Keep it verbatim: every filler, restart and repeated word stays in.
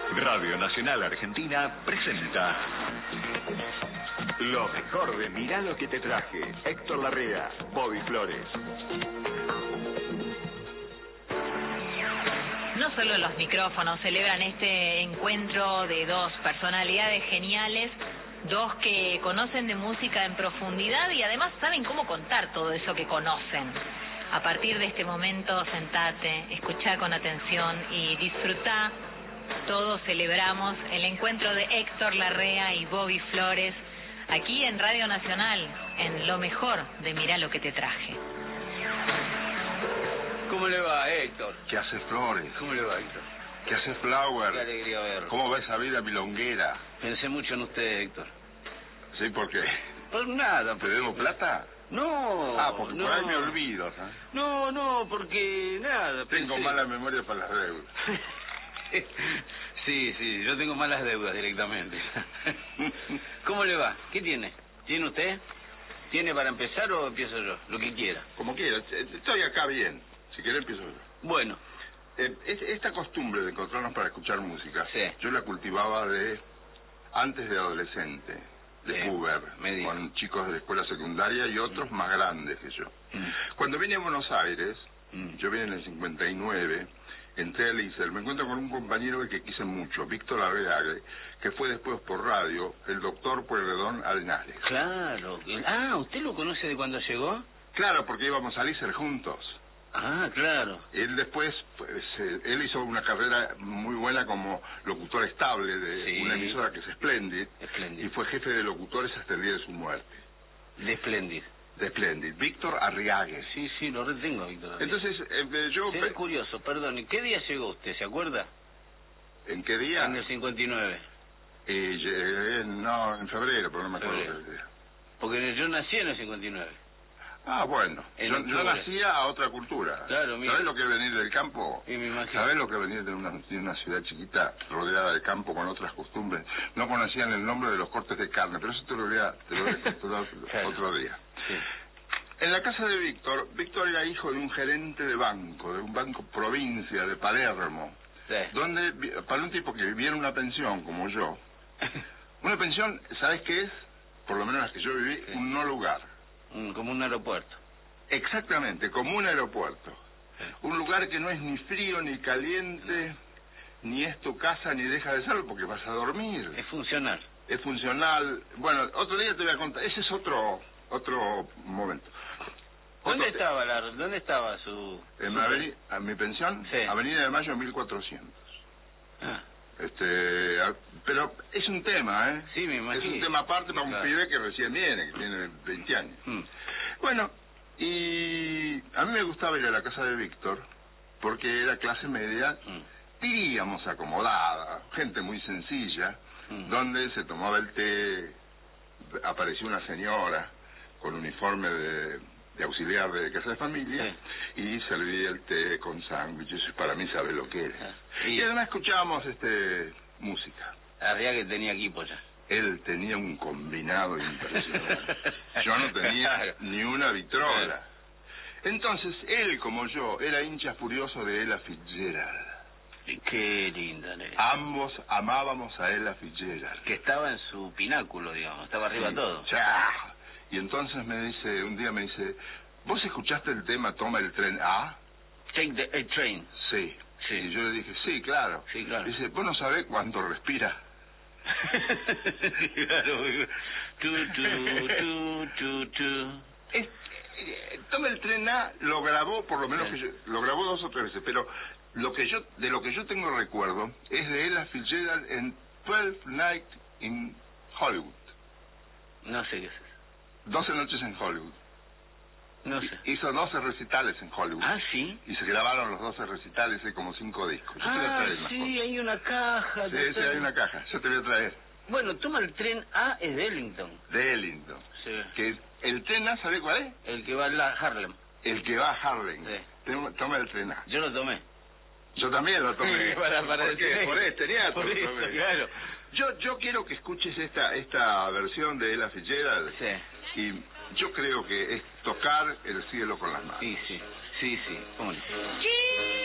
Radio Nacional Argentina presenta lo mejor de Mirá lo que te traje. Héctor Larrea, Bobby Flores. No solo los micrófonos celebran este encuentro de dos personalidades geniales, dos que conocen de música en profundidad y además saben cómo contar todo eso que conocen. A partir de este momento, sentate, escuchá con atención y disfrutá. Todos celebramos el encuentro de Héctor Larrea y Bobby Flores aquí en Radio Nacional, en lo mejor de Mirá lo que te traje. ¿Cómo le va, Héctor? ¿Qué hace Flores? ¿Cómo le va, Héctor? ¿Qué hace Flower? Qué alegría verlo. ¿Cómo va esa vida milonguera? Pensé mucho en usted, Héctor. ¿Sí? ¿Por qué? Por nada. ¿Te debo plata? No. Ah, porque no. por ahí me olvido, ¿sabes? No, no, porque nada. Tengo pensé... mala memoria para las deudas. Sí, sí, yo tengo malas deudas directamente. ¿Cómo le va? ¿Qué tiene? ¿Tiene usted? ¿Tiene para empezar o empiezo yo? Lo que quiera. Como quiera. Estoy acá bien. Si quiere empiezo yo. Bueno. Eh, esta costumbre de encontrarnos para escuchar música, sí, yo la cultivaba de antes de adolescente, de sí, puber, con chicos de la escuela secundaria y otros mm. más grandes que yo. Mm. Cuando vine a Buenos Aires, mm. yo vine en el cincuenta y nueve, entré al Liceo, me encuentro con un compañero que quise mucho, Víctor Larrea, que fue después por radio el doctor Pueyrredón Arenales. Claro. Ah, ¿usted lo conoce de cuando llegó? Claro, porque íbamos al Liceo juntos. Ah, claro. Él después, pues, él hizo una carrera muy buena como locutor estable de sí. una emisora que es Splendid, Splendid, y fue jefe de locutores hasta el día de su muerte. De Splendid. De Splendid. Víctor Arriague. Sí, sí, lo retengo, Víctor Arriague. Entonces, eh, yo... Seré curioso, perdón, ¿en qué día llegó usted, se acuerda? ¿En qué día? En el cincuenta y nueve. Eh, llegué, no, en febrero, pero no me acuerdo del día. Porque yo nací en el cincuenta y nueve. Ah, bueno, yo, yo nacía a otra cultura. Claro, mira. ¿Sabés lo que es venir del campo? Y me imagino. ¿Sabés lo que es venir de una, de una ciudad chiquita rodeada de campo con otras costumbres? No conocían el nombre de los cortes de carne, pero eso te lo voy a, te lo voy a contar claro. otro día. Sí. En la casa de Víctor, Víctor era hijo de un gerente de banco, de un banco provincia de Palermo, sí. donde, para un tipo que vivía en una pensión como yo, una pensión, ¿sabés qué es? Por lo menos las que yo viví, sí. un no lugar. Como un aeropuerto. Exactamente, como un aeropuerto. Sí. Un lugar que no es ni frío ni caliente, no. ni es tu casa ni deja de serlo porque vas a dormir. Es funcional. Es funcional. Bueno, otro día te voy a contar. Ese es otro otro momento. ¿Dónde otro... estaba la, dónde estaba su? En su... aveni... ¿A mi pensión? Sí. Avenida de Mayo mil cuatrocientos. Ah. Este, pero es un tema, ¿eh? Sí, me imagino. Es un tema aparte para claro. un pibe que recién viene, que tiene veinte años. Hmm. Bueno, y a mí me gustaba ir a la casa de Víctor, porque era clase media, hmm. diríamos acomodada, gente muy sencilla, hmm. donde se tomaba el té, apareció una señora con uniforme de... de auxiliar de casa de familia, sí. y servía el té con sándwiches, para mí sabe lo que era. Sí. Y además escuchábamos este música. Arriague que tenía equipo ya. Él tenía un combinado impresionante. Yo no tenía claro. ni una vitrola. Entonces, él como yo, era hincha furioso de Ella Fitzgerald. Qué linda, ¿no? Ambos amábamos a Ella Fitzgerald. Que estaba en su pináculo, digamos, estaba arriba sí. todo. ¡Chá! Y entonces me dice, un día me dice, ¿vos escuchaste el tema Toma el tren A? Take the a train. Sí. sí. Y yo le dije, sí, claro. Sí, claro. Dice, ¿vos no sabés cuánto respira? Claro. Tu, tu, tu, tu, tu. Es, eh, Toma el tren A lo grabó, por lo menos sí. que yo, lo grabó dos o tres veces, pero lo que yo, de lo que yo tengo recuerdo es de Ella Fitzgerald en Twelfth Night in Hollywood. No sé qué es eso. doce noches en Hollywood. No sé. Hizo doce recitales en Hollywood. Ah, sí. Y se grabaron los doce recitales, hay como cinco discos. Yo ah, te voy a traer más sí, cosas. hay una caja. Sí, sí, hay una caja. Yo te voy a traer. Bueno, toma el tren A es de Ellington. De Ellington. Sí. Que el tren A, ¿sabe cuál es? El que va a la Harlem. El que va a Harlem. Sí. Toma el tren A. Yo lo tomé. Yo también lo tomé. para, para ¿Por qué? Por este teatro. Por eso, claro. Yo, yo quiero que escuches esta, esta versión de Ella Fitzgerald. Sí. Y yo creo que es tocar el cielo con las manos. Sí, sí, sí, sí, cómo no.